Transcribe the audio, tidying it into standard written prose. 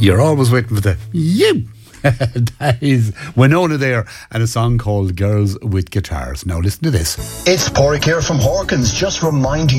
You're always waiting for the you. That is Winona there, and a song called Girls with Guitars. Now listen to this. It's Porrick here from Hawkins, just reminding